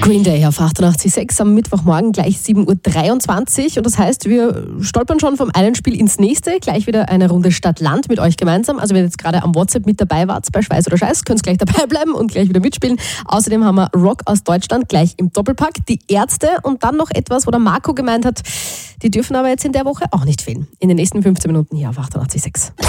Green Day auf 88.6 am Mittwochmorgen gleich 7.23 Uhr. Und das heißt, wir stolpern schon vom einen Spiel ins nächste. Gleich wieder eine Runde Stadt-Land mit euch gemeinsam. Also wenn ihr jetzt gerade am WhatsApp mit dabei wart bei Schweiß oder Scheiß, könnt ihr gleich dabei bleiben und gleich wieder mitspielen. Außerdem haben wir Rock aus Deutschland gleich im Doppelpack, die Ärzte und dann noch etwas, wo der Marco gemeint hat, die dürfen aber jetzt in der Woche auch nicht fehlen. In den nächsten 15 Minuten hier auf 88.6.